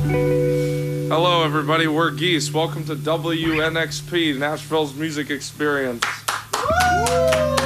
Hello, everybody. We're Geese. Welcome to WNXP, Nashville's music experience. Woo!